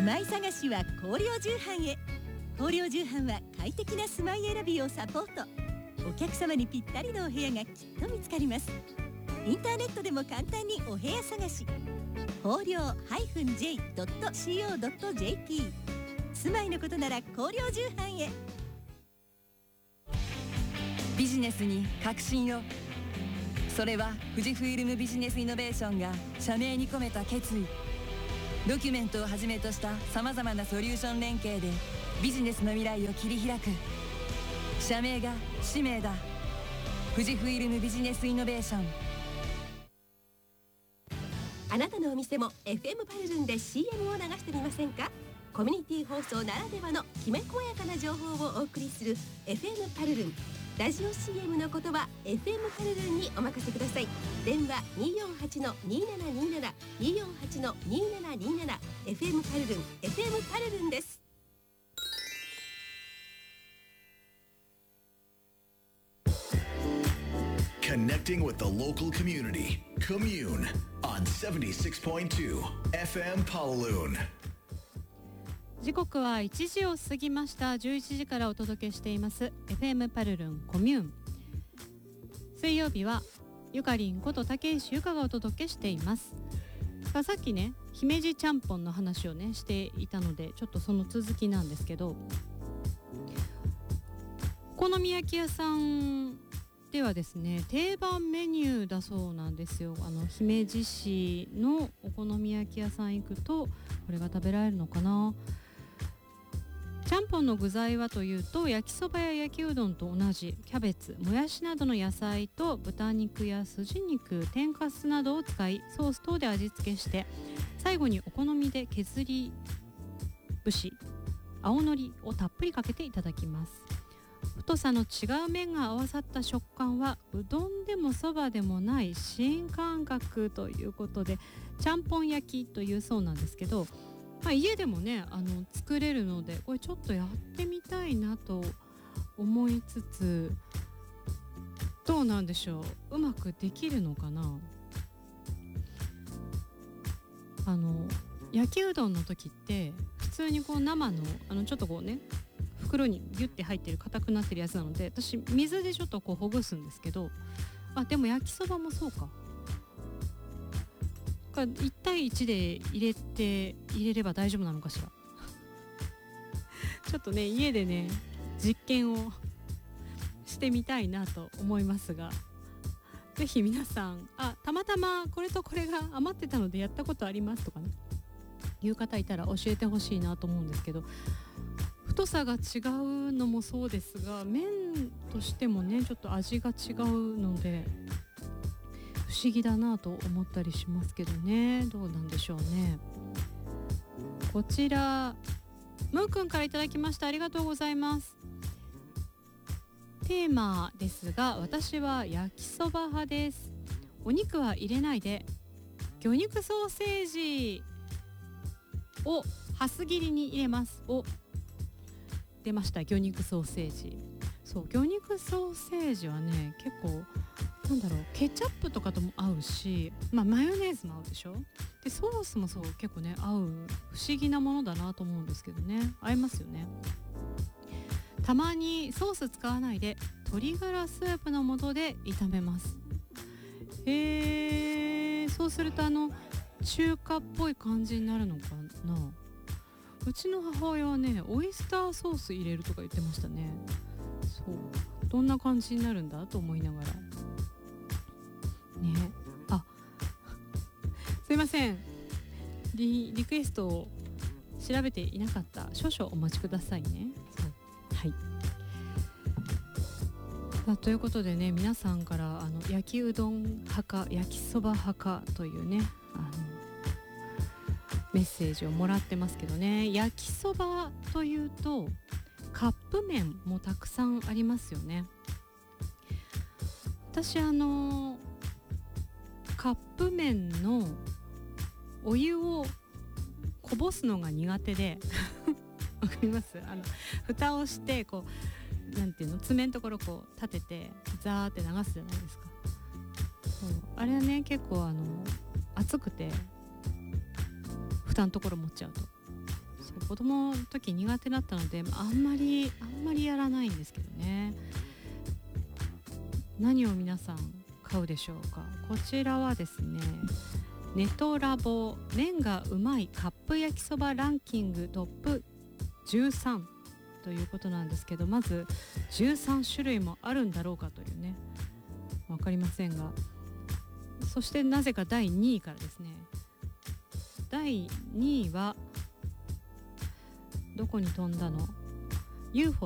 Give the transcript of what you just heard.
住まい探しは光陵重版へ。光陵重版は快適な住まい選びをサポート。お客様にぴったりのお部屋がきっと見つかります。インターネットでも簡単にお部屋探し。光陵 -j.co.jp。 住まいのことなら光陵重版へ。 ビジネスに革新を。それは富士フイルムビジネスイノベーションが社名に込めた決意。ドキュメントをはじめとしたさまざまなソリューション連携でビジネスの未来を切り開く。社名が使命だ。富士フイルムビジネスイノベーション。 あなたのお店も FM パルルンで CM を流してみませんか。コミュニティ放送ならではのきめ細やかな情報をお送りする FM パルルン。ラジオ CM の言葉 FM パルルンにお任せください。電話 248-2727 248-2727 FM パルルン FM パルルンです。 Connecting with the local community. Commune on 76.2 FM Paloon。 時刻は1時を過ぎました。11時からお届けしています FM パルルンコミューン。水曜日はゆかりんこと竹石ゆかがお届けしています。さっきね姫路ちゃんぽんの話をねしていたので、ちょっとその続きなんですけど、お好み焼き屋さんではですね定番メニューだそうなんですよ。姫路市のお好み焼き屋さん行くとこれが食べられるのかな。ちゃんぽんの具材はというと、焼きそばや焼きうどんと同じキャベツ、もやしなどの野菜と豚肉や筋肉、天かすなどを使い、ソース等で味付けして、最後にお好みで削り節、青のりをたっぷりかけていただきます。太さの違う麺が合わさった食感はうどんでもそばでもない新感覚ということで、ちゃんぽん焼きというそうなんですけど、家でもね作れるので、これちょっとやってみたいなと思いつつ、どうなんでしょう、うまくできるのかな。焼きうどんの時って普通にこう生のちょっとこうね袋にギュッて入ってる硬くなってるやつなので、私水でちょっとこうほぐすんですけど、でも焼きそばもそうか、1対1で入れれば大丈夫なのかしらちょっとね家でね実験をしてみたいなと思いますが、ぜひ皆さんたまたまこれとこれが余ってたのでやったことありますとかねいう方いたら教えてほしいなと思うんですけど、太さが違うのもそうですが、麺としてもねちょっと味が違うので不思議だなと思ったりしますけどね。どうなんでしょうね。こちらムーくんからいただきました。ありがとうございます。テーマですが、私は焼きそば派です。お肉は入れないで魚肉ソーセージを薄切りに入れます。出ました、魚肉ソーセージ。そう、魚肉ソーセージはね結構ケチャップとかとも合うし、マヨネーズも合うでしょ。でソースもそう結構ね合う、不思議なものだなと思うんですけどね、合いますよね。たまにソース使わないで鶏ガラスープの素で炒めます。そうすると中華っぽい感じになるのかな。うちの母親はねオイスターソース入れるとか言ってましたね。そう、どんな感じになるんだと思いながらね。すいません、リクエストを調べていなかった。少々お待ちくださいね。はい。ということでね、皆さんから焼きうどん派か焼きそば派かというねメッセージをもらってますけどね。焼きそばというとカップ麺もたくさんありますよね。私カップ麺のお湯をこぼすのが苦手でわかります？蓋をしてこうなんていうの、爪のところこう立ててザーって流すじゃないですか。そう、あれはね結構熱くて蓋のところ持っちゃうと子供の時苦手だったのであんまりやらないんですけどね。何を皆さん買うでしょうか。こちらはですね、ネトラボ麺がうまいカップ焼きそばランキングトップ13ということなんですけど、まず13種類もあるんだろうかというね、分かりませんが、そしてなぜか第2位からですね。第2位はどこに飛んだの？ UFO